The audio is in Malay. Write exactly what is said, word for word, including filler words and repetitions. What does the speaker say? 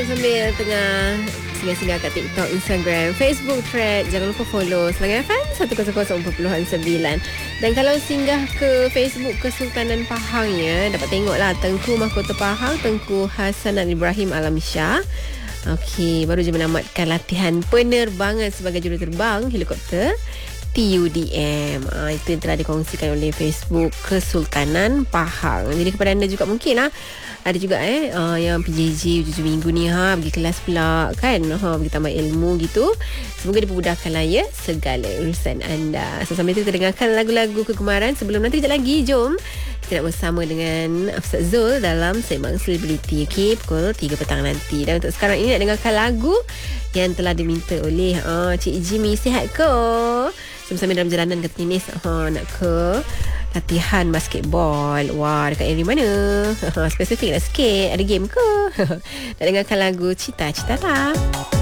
sambil tengah singgah-singgah kat TikTok, Instagram, Facebook, Thread, jangan lupa follow Selangan F M seratus empat puluh sembilan. Dan kalau singgah ke Facebook Kesultanan Pahang ya, dapat tengoklah Tengku Mahkota Pahang, Tengku Hasanan Ibrahim Alamsyah. Okey, baru je menamatkan latihan penerbangan sebagai juruterbang helikopter T U D M. Ah, itu yang telah dikongsikan oleh Facebook Kesultanan Pahang. Jadi kepada anda juga mungkin lah ada juga eh uh, yang P J J tujuh minggu ni ha pergi kelas pula kan, ha pergi tambah ilmu gitu. Semoga dipermudahkanlah ya segala urusan anda. So, sambil itu kita dengarkan lagu-lagu kegemaran. Sebelum nanti kejap lagi jom kita nak bersama dengan Afsat Zul dalam Sembang Selebriti, okay, pukul tiga petang nanti. Dan untuk sekarang ini nak dengarkan lagu yang telah diminta oleh uh, Cik Jimmy. Sihat ke? Sambil-sambil dalam jalanan ke tenis, ha, nak ke latihan basketball. Wah, dekat area mana? Spesifik lah sikit. Ada game ke? Nak dengarkan lagu Cita Cita lah.